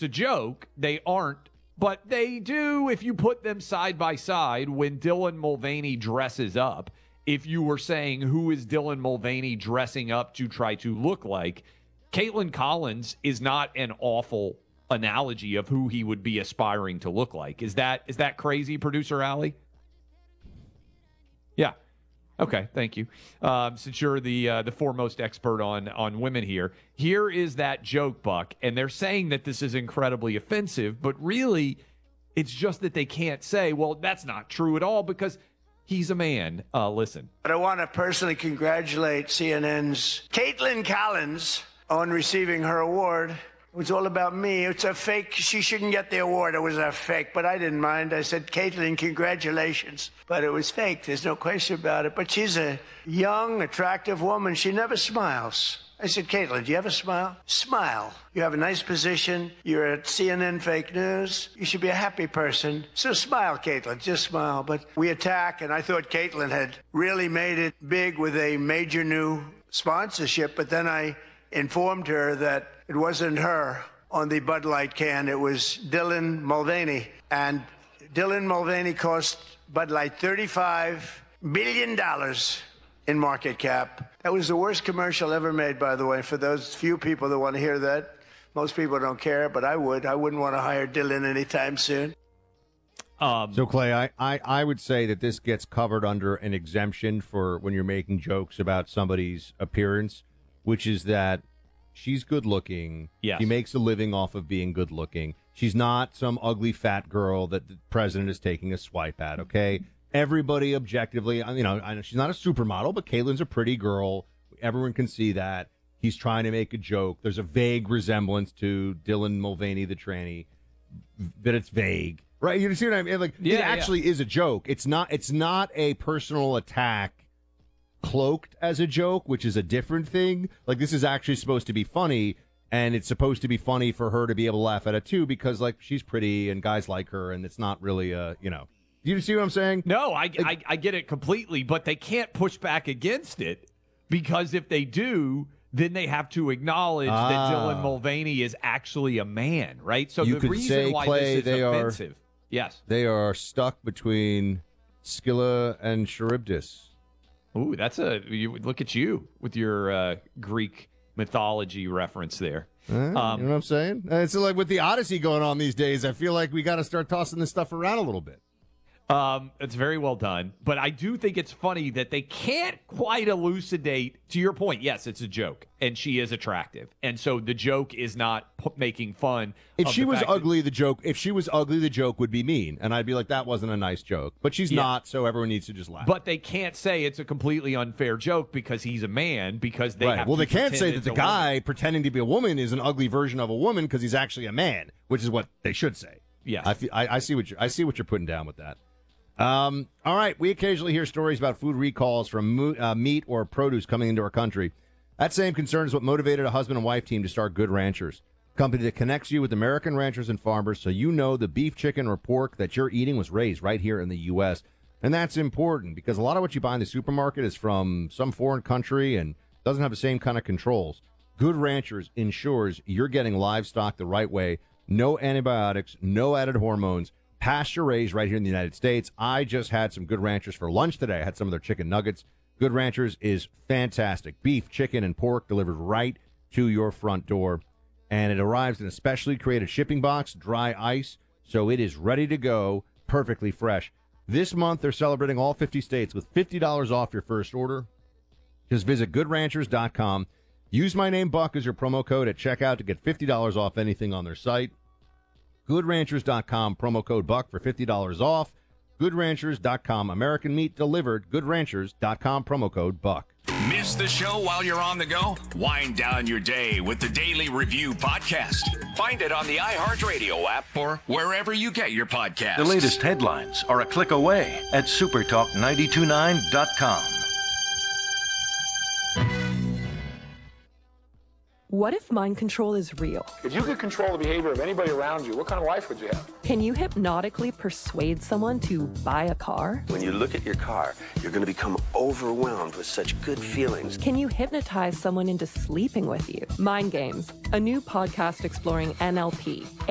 a joke. They aren't. But they do, if you put them side by side, when Dylan Mulvaney dresses up, if you were saying who is Dylan Mulvaney dressing up to try to look like, Caitlin Collins is not an awful analogy of who he would be aspiring to look like. Is that crazy, Producer Allie? Yeah. Okay, thank you. Since you're the foremost expert on women here is that joke, Buck, and they're saying that this is incredibly offensive, but really, it's just that they can't say, well, that's not true at all because he's a man. Listen. But I want to personally congratulate CNN's Caitlin Collins on receiving her award. It was all about me. It's a fake. She shouldn't get the award. It was a fake, but I didn't mind. I said, Caitlin, congratulations. But it was fake. There's no question about it. But she's a young, attractive woman. She never smiles. I said, Caitlin, do you have a smile? Smile. You have a nice position. You're at CNN Fake News. You should be a happy person. So smile, Caitlin. Just smile. But we attack, and I thought Caitlin had really made it big with a major new sponsorship. But then I informed her that it wasn't her on the Bud Light can. It was Dylan Mulvaney. And Dylan Mulvaney cost Bud Light $35 billion in market cap. That was the worst commercial ever made, by the way, for those few people that want to hear that. Most people don't care, but I would. I wouldn't want to hire Dylan anytime soon. So, Clay, I would say that this gets covered under an exemption for when you're making jokes about somebody's appearance, which is that she's good looking. Yes. She makes a living off of being good looking. She's not some ugly fat girl that the president is taking a swipe at, okay? Everybody objectively, I know she's not a supermodel, but Caitlin's a pretty girl. Everyone can see that. He's trying to make a joke. There's a vague resemblance to Dylan Mulvaney, the tranny, but it's vague. Right? You see what I mean? Like, it actually is a joke. It's not a personal attack cloaked as a joke, which is a different thing. Like, this is actually supposed to be funny, and it's supposed to be funny for her to be able to laugh at it too, because like she's pretty and guys like her, and it's not really you see what I'm saying? No, I get it completely, but they can't push back against it because if they do, then they have to acknowledge that Dylan Mulvaney is actually a man, right? So you the could reason say, why Clay, this is offensive. Yes. They are stuck between Scylla and Charybdis. Ooh, look at you with your Greek mythology reference there. You know what I'm saying? It's like with the Odyssey going on these days, I feel like we got to start tossing this stuff around a little bit. It's very well done, but I do think it's funny that they can't quite elucidate. To your point, yes, it's a joke, and she is attractive, and so the joke is not making fun. If she was ugly, the joke would be mean, and I'd be like, that wasn't a nice joke. But she's not, so everyone needs to just laugh. But they can't say it's a completely unfair joke because he's a man, because they have. Well, to they can't say that pretend the it's a guy woman. pretending to be a woman is an ugly version of a woman because he's actually a man, which is what they should say. Yes. I see what you're putting down with that. All right, we occasionally hear stories about food recalls from meat or produce coming into our country. That same concern is what motivated a husband and wife team to start Good Ranchers, a company that connects you with American ranchers and farmers so you know the beef, chicken, or pork that you're eating was raised right here in the U.S. And that's important because a lot of what you buy in the supermarket is from some foreign country and doesn't have the same kind of controls. Good Ranchers ensures you're getting livestock the right way, no antibiotics, no added hormones, pasture raised right here in the United States. I just had some Good Ranchers for lunch today. I had some of their chicken nuggets. Good Ranchers is fantastic. Beef, chicken, and pork delivered right to your front door. And it arrives in a specially created shipping box, dry ice, so it is ready to go, perfectly fresh. This month, they're celebrating all 50 states with $50 off your first order. Just visit goodranchers.com. Use my name, Buck, as your promo code at checkout to get $50 off anything on their site. GoodRanchers.com, promo code Buck for $50 off. GoodRanchers.com, American meat delivered. GoodRanchers.com, promo code Buck. Miss the show while you're on the go? Wind down your day with the Daily Review podcast. Find it on the iHeartRadio app or wherever you get your podcasts. The latest headlines are a click away at supertalk929.com. What if mind control is real? If you could control the behavior of anybody around you, what kind of life would you have? Can you hypnotically persuade someone to buy a car? When you look at your car, you're going to become overwhelmed with such good feelings. Can you hypnotize someone into sleeping with you? Mind Games, a new podcast exploring NLP.